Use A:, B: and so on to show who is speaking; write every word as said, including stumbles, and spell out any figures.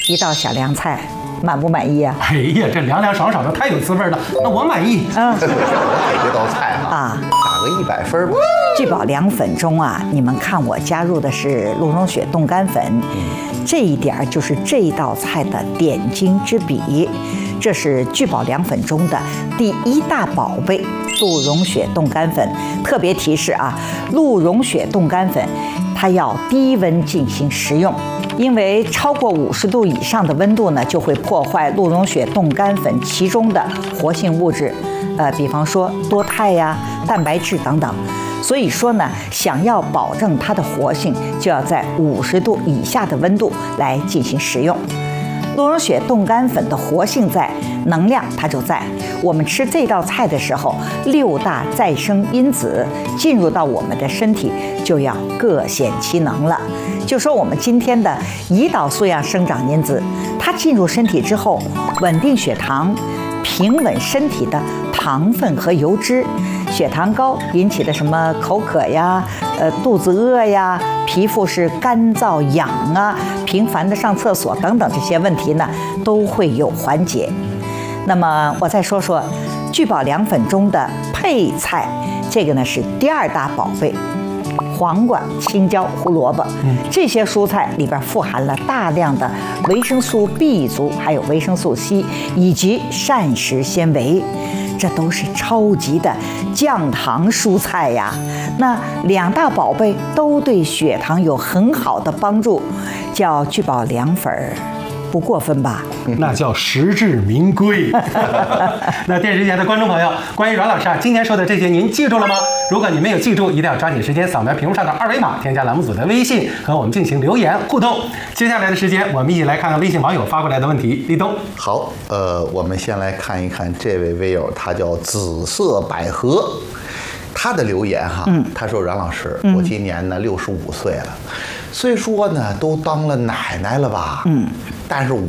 A: 一道小凉菜，满不满意啊？
B: 哎呀，这凉凉爽爽的，太有滋味了。那我满意。
A: 嗯，
C: 我给这道菜啊，
A: 啊
C: 打个一百分吧。
A: 聚宝凉粉中啊，你们看我加入的是鹿茸血冻干粉，这一点儿就是这道菜的点睛之笔。这是聚宝凉粉中的第一大宝贝——鹿茸血冻干粉。特别提示啊，鹿茸血冻干粉它要低温进行食用，因为超过五十度以上的温度呢，就会破坏鹿茸血冻干粉其中的活性物质，呃，比方说多肽呀、蛋白质等等。所以说呢，想要保证它的活性，就要在五十度以下的温度来进行食用。鹿茸血冻干粉的活性在，能量它就在。我们吃这道菜的时候，六大再生因子进入到我们的身体，就要各显其能了。就说我们今天的胰岛素样生长因子，它进入身体之后，稳定血糖，平稳身体的糖分和油脂。血糖高引起的什么口渴呀、呃肚子饿呀、皮肤是干燥痒啊、频繁的上厕所等等这些问题呢，都会有缓解。那么我再说说聚宝凉粉中的配菜，这个呢是第二大宝贝。黄瓜、青椒、胡萝卜，这些蔬菜里边富含了大量的维生素 B 族，还有维生素 C 以及膳食纤维，这都是超级的降糖蔬菜呀。那两大宝贝都对血糖有很好的帮助，叫聚宝凉粉儿，不过分吧？
B: 那叫实至名归。那电视前的观众朋友，关于阮老师啊今天说的这些，您记住了吗？如果你没有记住，一定要抓紧时间扫描屏幕上的二维码，添加栏目组的微信，和我们进行留言互动。接下来的时间，我们一起来看看微信网友发过来的问题。立冬，
C: 好，呃，我们先来看一看这位微友，他叫紫色百合。他的留言哈，嗯、他说：“阮老师，我今年呢六十五岁了，虽说呢都当了奶奶了吧，嗯，但是我